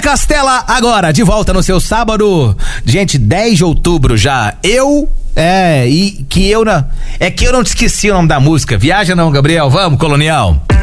Castela agora, de volta no seu sábado. Gente, 10 de outubro já. É que eu não te esqueci o nome da música. Viaja não, Gabriel. Vamos, Colonial.